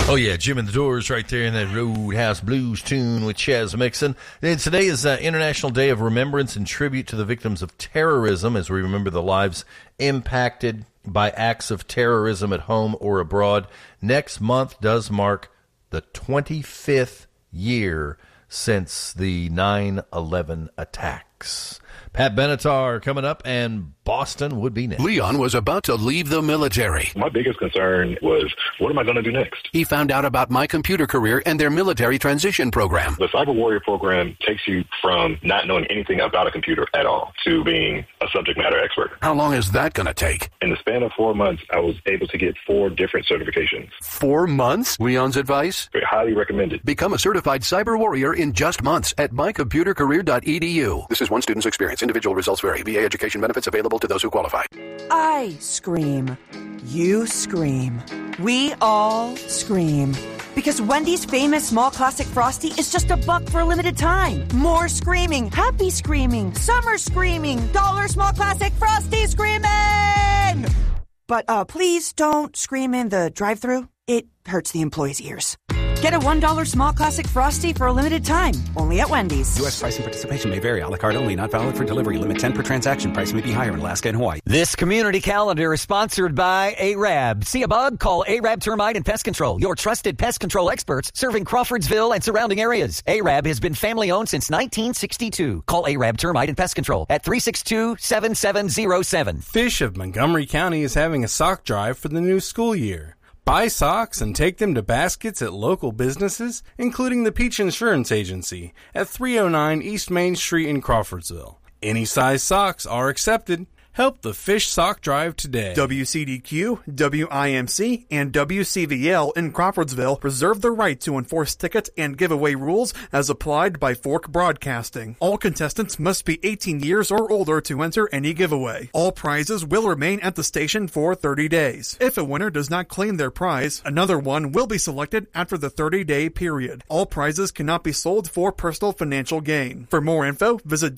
Oh, yeah, Jim and the Doors right there in that Roadhouse Blues tune with Chaz Mixon. And today is International Day of Remembrance and Tribute to the Victims of Terrorism, as we remember the lives impacted by acts of terrorism at home or abroad. Next month does mark the 25th year since the 9/11 attacks. Pat Benatar coming up, and Boston would be next. Leon was about to leave the military. My biggest concern was, what am I going to do next? He found out about My Computer Career and their military transition program. The Cyber Warrior program takes you from not knowing anything about a computer at all to being a subject matter expert. How long is that going to take? In the span of 4 months, I was able to get 4 different certifications. 4 months? Leon's advice? Very highly recommended. Become a certified cyber warrior in just months at mycomputercareer.edu. This is one student's experience. Individual results vary. VA education benefits available to those who qualify. I scream. You scream. We all scream. Because Wendy's famous small classic Frosty is just $1 for a limited time. More screaming, happy screaming, summer screaming, dollar small classic Frosty screaming! But please don't scream in the drive-thru. It hurts the employees' ears. Get a $1 small classic Frosty for a limited time, only at Wendy's. U.S. price and participation may vary. A la carte only, not valid for delivery. Limit 10 per transaction. Price may be higher in Alaska and Hawaii. This community calendar is sponsored by ARAB. See a bug? Call ARAB Termite and Pest Control, your trusted pest control experts serving Crawfordsville and surrounding areas. ARAB has been family-owned since 1962. Call ARAB Termite and Pest Control at 362-7707. Fish of Montgomery County is having a sock drive for the new school year. Buy socks and take them to baskets at local businesses, including the Peach Insurance Agency at 309 East Main Street in Crawfordsville. Any size socks are accepted. Help the Fish Sock Drive today. WCDQ, WIMC, and WCVL in Crawfordsville reserve the right to enforce ticket and giveaway rules as applied by Fork Broadcasting. All contestants must be 18 years or older to enter any giveaway. All prizes will remain at the station for 30 days. If a winner does not claim their prize, another one will be selected after the 30-day period. All prizes cannot be sold for personal financial gain. For more info, visit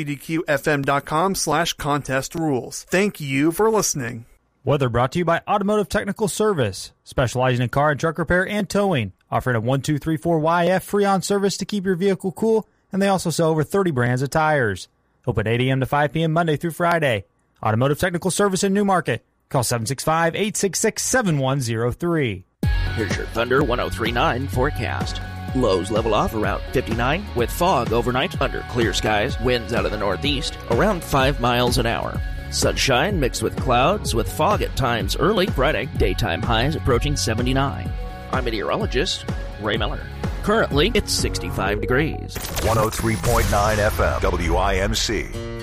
WCDQFM.com/contest rules. Thank you for listening. Weather brought to you by Automotive Technical Service, specializing in car and truck repair and towing, offering a 1234YF free-on service to keep your vehicle cool, and they also sell over 30 brands of tires. Open 8 a.m. to 5 p.m. Monday through Friday. Automotive Technical Service in Newmarket. Call 765-866-7103. Here's your Thunder 1039 forecast. Lows level off around 59 with fog overnight under clear skies, winds out of the northeast around 5 miles an hour. Sunshine mixed with clouds with fog at times early Friday, daytime highs approaching 79. I'm meteorologist Ray Miller. Currently, it's 65 degrees. 103.9 FM, WIMC.